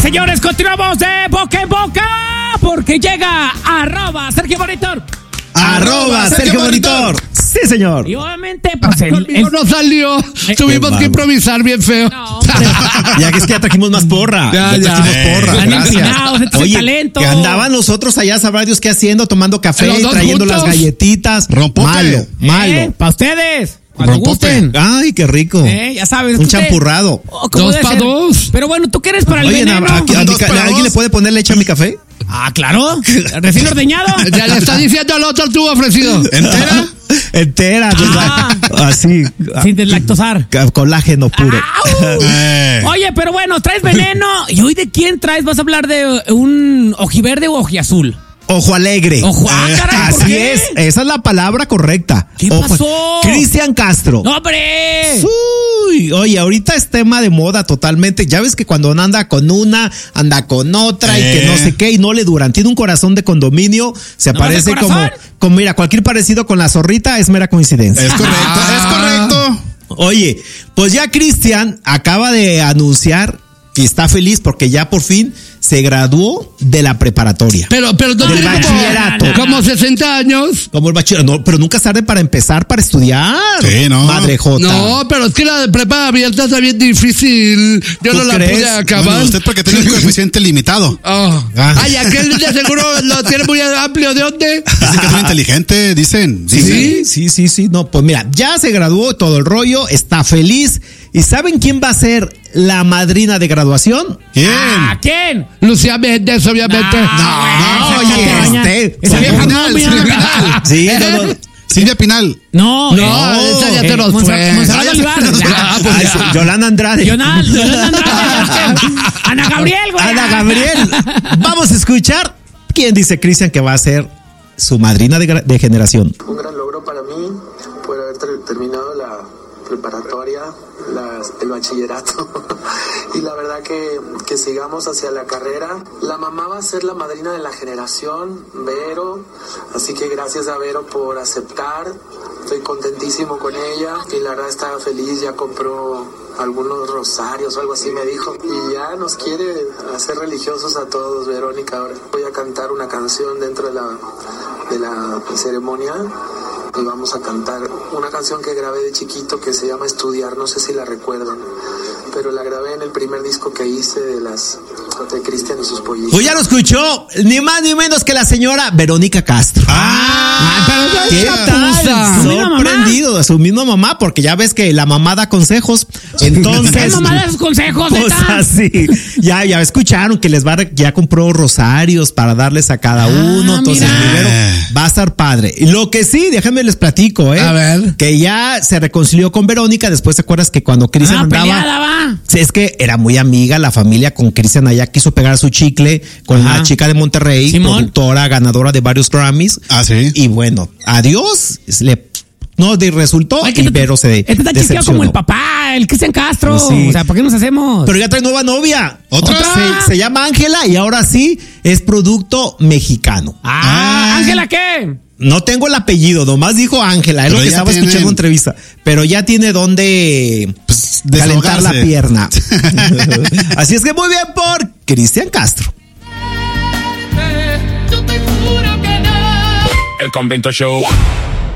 señores, continuamos de boca en boca porque llega @Sergio Monitor. @Sergio Monitor. Sí, señor. Y obviamente, pues Conmigo no salió. Tuvimos que improvisar bien feo. No, hombre. Ya que es que ya trajimos más porra. Ya. trajimos porra. Están Gracias. empinados, este es el talento. Que andaban nosotros allá, sabrá Dios qué haciendo, tomando café, Los dos trayendo juntos. las galletitas. Rompote. Malo. Para ustedes, cuando Rompope. gusten. Ay, qué rico. Ya sabes. Un usted- champurrado. ¿Cómo Dos debe pa' ser? dos. Pero bueno, ¿tú qué eres para el Oye, veneno? ¿alguien le puede poner leche a mi café? Ah, claro. Recién ordeñado. Ya le está diciendo al otro tú ofrecido. ¿Entera? Entera, así. Sin deslactosar. Colágeno puro. ¡Au! Oye, pero bueno, traes veneno. ¿Y hoy de quién traes? ¿Vas a hablar de un ojiverde o ojiazul? Ojo alegre. Ojo, caray, ¿por Así qué? es, esa es la palabra correcta. ¿Qué pasó? Cristian Castro. ¡No, hombre! Uy, oye, ahorita es tema de moda totalmente. Ya ves que cuando uno anda con una, anda con otra y que no sé qué y no le duran. Tiene un corazón de condominio, se ¿No más parece el corazón? como mira, cualquier parecido con la zorrita es mera coincidencia. Es correcto, es correcto. Oye, pues ya Cristian acaba de anunciar que está feliz porque ya por fin se graduó de la preparatoria. Pero no Del tiene bachillerato. como 60 años. Como el bachillerato, no, pero nunca es tarde para empezar, para estudiar. Sí, no. Madre Jota. No, pero es que la de prepa abierta está bien difícil. Yo ¿Tú no la crees? pude acabar. Bueno, usted porque tiene un coeficiente limitado. Oh. Ay, aquel de seguro lo tiene muy amplio. ¿De dónde? Dicen que es muy inteligente, dicen. Sí. No, pues mira, ya se graduó todo el rollo, está feliz. ¿Y saben quién va a ser la madrina de graduación? ¿Quién? ¿A quién? Lucía Méndez, obviamente. No, oye, esa vieja Silvia Pinal. Sí, no. Silvia Pinal. No, No, esa ya te nos fue. Monserrat Olivar. Ah, pues Ay, ya. sí, Yolanda Andrade. Yolanda Andrade. Ana Gabriel, güey. Ana Gabriel. Vamos a escuchar quién dice Cristian que va a ser su madrina de generación. Un gran logro para mí poder haber terminado la preparatoria, el bachillerato y la verdad que sigamos hacia la carrera. La mamá va a ser la madrina de la generación, Vero, así que gracias a Vero por aceptar. Estoy contentísimo con ella y la verdad estaba feliz, ya compró algunos rosarios o algo así me dijo y ya nos quiere hacer religiosos a todos. Verónica, ahora voy a cantar una canción dentro de la ceremonia y vamos a cantar una canción que grabé de chiquito que se llama Estudiar, no sé si la recuerdan, pero la grabé en el primer disco que hice de Cristian y sus pollitos. Pues ya lo escuchó, ni más ni menos que la señora Verónica Castro. Pero ¿Qué tal? ¿Su misma mamá? Sorprendido de su misma mamá, porque ya ves que la mamá da consejos. Entonces, ¿Qué mamá da esos consejos, pues neta? así, ya escucharon que ya compró rosarios para darles a cada uno. Entonces, mira. primero va a estar padre. Y lo que sí, déjame les platico, A ver. que ya se reconcilió con Verónica. Después, ¿te acuerdas que cuando Cristian andaba? Peleada, va. Sí, es que era muy amiga la familia con Cristian allá, quiso pegar su chicle con Ajá. la chica de Monterrey, Simón. productora, ganadora de varios Grammys. Ah, sí. Y bueno, adiós, no resultó Oye, y Vero se Este está chiqueado decepcionó. como el papá, el Cristian Castro. Pues sí. O sea, ¿por qué nos hacemos? Pero ya trae nueva novia. ¿Otra? Se llama Ángela y ahora sí es producto mexicano. ¿Ángela qué? No tengo el apellido, nomás dijo Ángela, es Pero lo que ya estaba tienen- escuchando en entrevista. Pero ya tiene donde calentar la desahogarse. pierna. Así es que muy bien por Cristian Castro. El Convento Show.